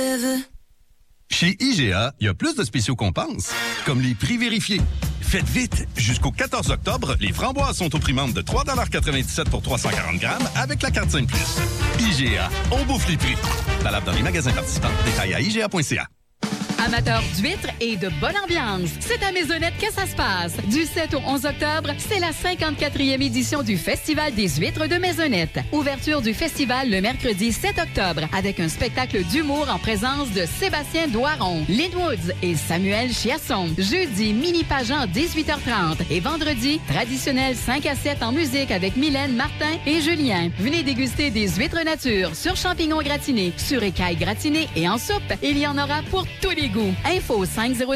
veux. Chez IGA, il y a plus de spéciaux qu'on pense, comme les prix vérifiés. Faites vite! Jusqu'au 14 octobre, les framboises sont au prix membre de 3,97 pour 340 grammes avec la carte 5+. IGA, on bouffe les prix. Valable dans les magasins participants. Détails à IGA.ca. Amateurs d'huîtres et de bonne ambiance, c'est à Maisonnette que ça se passe. Du 7 au 11 octobre, c'est la 54e édition du Festival des huîtres de Maisonnette. Ouverture du festival le mercredi 7 octobre avec un spectacle d'humour en présence de Sébastien Doiron, Lynn Woods et Samuel Chiasson. Jeudi, mini-pageant 18h30 et vendredi, traditionnel 5 à 7 en musique avec Mylène, Martin et Julien. Venez déguster des huîtres nature sur champignons gratinés, sur écailles gratinées et en soupe. Il y en aura pour tous les goûts. Info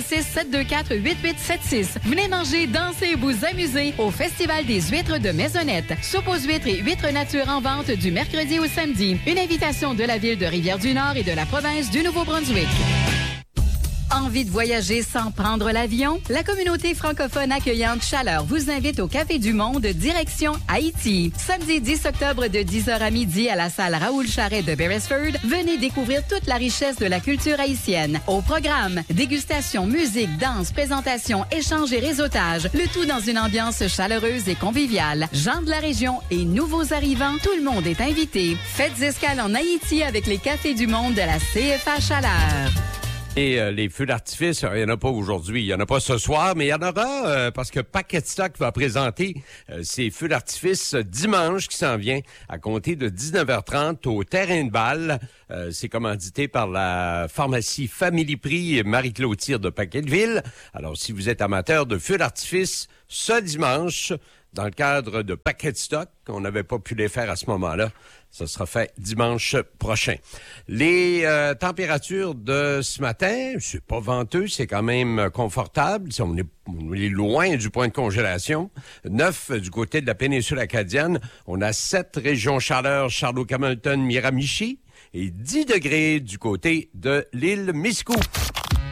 506-724-8876. Venez manger, danser et vous amuser au Festival des huîtres de Maisonnette. Soupe aux huîtres et huîtres nature en vente du mercredi au samedi. Une invitation de la ville de Rivière-du-Nord et de la province du Nouveau-Brunswick. Envie de voyager sans prendre l'avion? La communauté francophone accueillante Chaleur vous invite au Café du Monde direction Haïti. Samedi 10 octobre de 10h à midi à la salle Raoul Charret de Beresford, venez découvrir toute la richesse de la culture haïtienne. Au programme, dégustation, musique, danse, présentation, échange et réseautage. Le tout dans une ambiance chaleureuse et conviviale. Gens de la région et nouveaux arrivants, tout le monde est invité. Faites escale en Haïti avec les Cafés du Monde de la CFA Chaleur. Et les feux d'artifice, il n'y en a pas aujourd'hui, il n'y en a pas ce soir, mais il y en aura parce que Paquet Stock va présenter ces feux d'artifice dimanche qui s'en vient à compter de 19h30 au terrain de balle. C'est commandité par la pharmacie Family Prix Marie-Claude Cyr de Paquetteville. Alors, si vous êtes amateur de feux d'artifice, ce dimanche, dans le cadre de Paquet Stock, on n'avait pas pu les faire à ce moment-là. Ça sera fait dimanche prochain. Les températures de ce matin, c'est pas venteux, c'est quand même confortable. On est loin du point de congélation. 9 du côté de la péninsule acadienne. On a 7 régions chaleur, Charlotte-Hamilton, Miramichi. Et 10 degrés du côté de l'île Miscou.